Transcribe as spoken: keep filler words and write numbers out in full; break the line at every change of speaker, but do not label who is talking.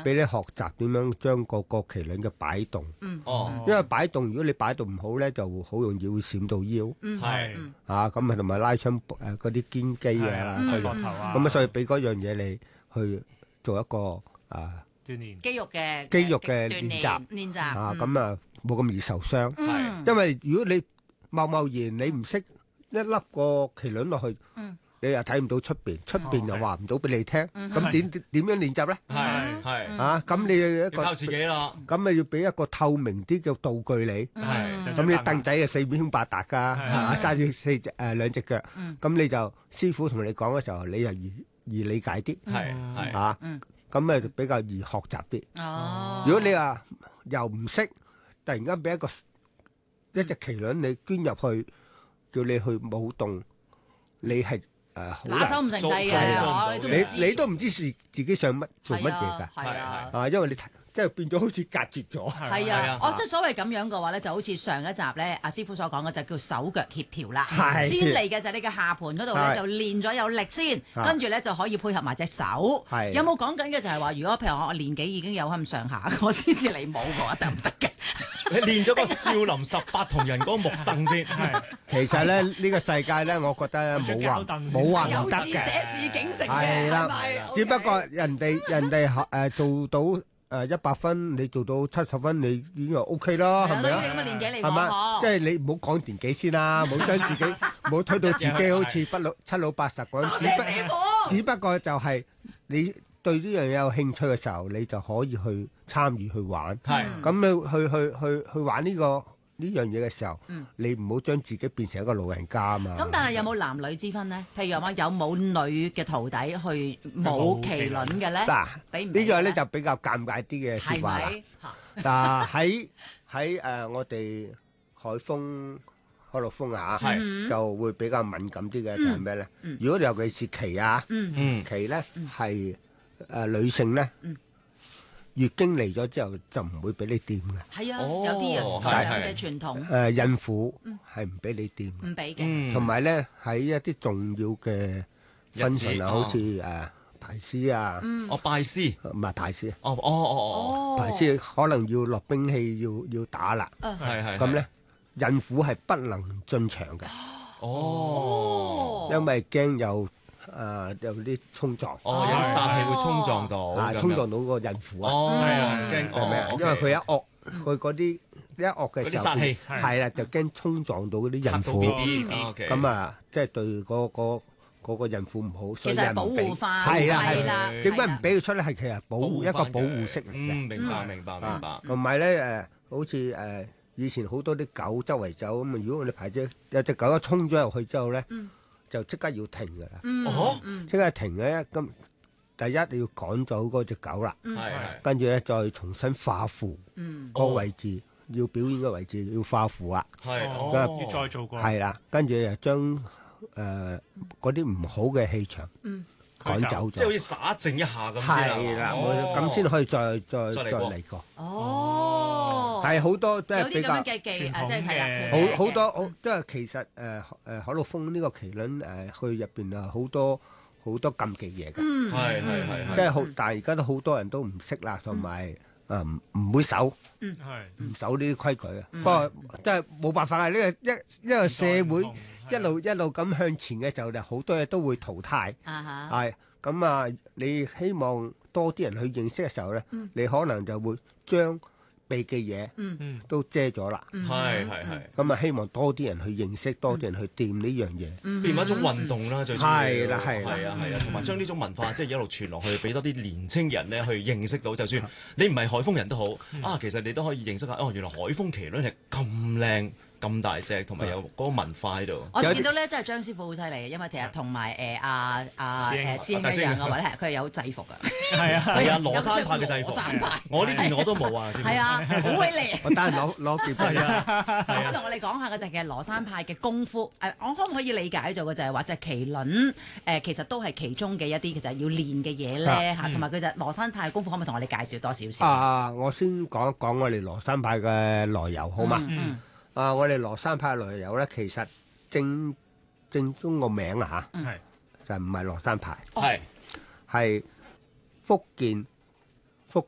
俾你學習點樣將個個麒麟嘅擺動。
嗯，哦，
因為擺動如果你擺動唔好咧，就好容易會閃到腰。
嗯，係
啊，咁啊同埋拉親誒嗰啲肩肌啊，
膊頭啊，
咁啊所以俾嗰樣嘢你去做一個啊
鍛鍊
肌肉嘅
肌肉嘅練習
練習
啊，咁啊冇咁易受傷。
係，
因為如果你貿貿然你唔識一粒個麒麟落去。你又睇唔到出邊，出邊又話唔到俾你聽，咁點點樣練習咧？
係係
啊，咁你一個
靠自己啦，
咁咪要俾一個透明啲嘅道具你，
係
咁你凳仔啊四面八達㗎，嚇揸住四隻誒兩隻腳，咁你就師傅同你講嘅時候，你又易易理解啲，
係係
啊，咁咪比較易學習啲。
哦，
如果你話又唔識，突然間俾一個一隻麒麟你捐入去，叫你去舞動，你係。誒，
拿手唔成勢嘅，
你你都唔知是自己想乜做乜嘢㗎，
係啊，
啊，因為你即係變咗好似隔絕咗。
係啊，哦，即係所謂咁樣嘅話咧，就好似上一集咧，阿師傅所講嘅就叫手腳協調啦。先嚟嘅就係你嘅下盤嗰度咧，就練咗有力先，跟住咧就可以配合埋隻手。有冇講緊嘅就係話，如果譬如我年紀已經有咁上下，我先至嚟舞嘅話，得唔得嘅？
你練咗個少林十八銅人嗰個木凳先。
其實咧呢個世界咧，我覺得冇話冇話唔得嘅。
有志者事竟成嘅，
係啦，只不過人哋人哋誒做到。誒一百分，你做到七十分，你已經係 O K 啦，係咪啊？
你咁嘅年紀嚟
係嘛？即係你唔好講年紀先啦，唔好將自己唔好推到自己好似不老七老八十咁。只不只不過就係你對呢樣嘢有興趣嘅時候，你就可以去參與去玩。係咁你去去去去玩呢個呢樣嘢嘅時候，你唔好將自己變成一個老人家啊嘛。
咁但係有冇男女之分呢？譬如話有冇女嘅徒弟去舞麒麟嘅咧？
嗱，呢個咧就比較尷尬啲嘅説話啦。嗱喺喺誒我哋海豐海陸豐啊，就會比較敏感啲嘅就係咩咧？如果尤其是旗啊，旗咧係誒女性咧。月經嚟咗之後就唔會俾你掂嘅。
係啊，有啲人咁樣嘅傳統。
誒，孕婦係唔俾你掂，
唔俾嘅。
同埋咧喺一啲重要嘅婚程啊，好似誒排師啊，
哦拜師
唔係排師，
哦哦哦哦，
排師可能要落兵器，要要打啦。
係係。
咁咧，孕婦係不能進場嘅。
哦，
因為驚有。誒有啲衝撞，
哦，有啲殺氣會衝撞到，
啊，衝撞到個孕婦啊，
哦，係啊，驚
係咪啊？因為佢一惡，佢嗰啲一惡嘅時候，
殺氣
係啦，就驚衝撞到嗰啲孕婦，咁啊，即係對嗰個嗰個孕婦唔好，所以係
保護翻，
係啦係啦，點解唔俾佢出咧？係其實保護一個保護色嚟嘅，
明白明白明白。
同埋咧誒，好似誒以前好多啲狗周圍走咁啊，如果我哋排隻有隻狗一衝咗入去之後咧。就即刻要停㗎啦！哦，即刻停咧，咁第一你要趕走嗰隻狗啦，
係係，
跟住咧再重新化符，個位置要表演嘅位置要化符啊，
係，
要再做過，
係啦，跟住就將誒嗰啲唔好嘅氣場趕走咗，
即係好似灑淨一下咁
先啦，咁先可以再再再嚟過。哦，係好多即係比較
嘅技誒，即係係啦，
好好多好即係其實誒誒海陸豐呢個麒麟誒去入邊啊好多好多禁忌嘢㗎，
係係係，
即係好，但係而家都好多人都唔識啦，同埋誒唔唔會守，
係
唔守呢啲規矩啊。不過即係冇辦法啊！呢個一一個社會。一路一路咁向前嘅時候，就好多嘢都會淘汰。係咁啊！你希望多啲人去認識嘅時候咧，你可能就會將避忌嘢都遮咗啦。
係係係。
咁啊，希望多啲人去認識，多啲人去掂呢樣嘢，
變為一種運動啦。最主要
係啦係啦
係啊係啊，同埋將呢種文化即係一路傳落去，俾多啲年青人咧去認識到。就算你唔係海豐人都好啊，其實你都可以認識下哦，原來海豐麒麟係咁靚。咁大隻，同埋有嗰個文化喺度。
我見到咧，真係張師傅好犀利嘅，因為其實同埋誒阿阿誒師兄一樣嘅話咧，佢係有制服㗎。
係啊，
係啊，羅山派嘅制服。羅山派，我呢件我都冇啊。
係啊，好鬼靚。
我等陣攞攞件俾你。
咁同我哋講下嘅就係羅山派嘅功夫。誒，我可唔可以理解做嘅就係話，隻麒麟誒，其實都係其中嘅一啲其實要練嘅嘢咧嚇，同埋佢就羅山派嘅功夫，可唔可以同我哋介紹多少少？
啊，我先講一講我哋羅山派嘅來由，好嘛？
嗯。
啊！我哋羅山派來由咧，其實正正宗個名啊嚇，就唔係羅山派，
係
係福建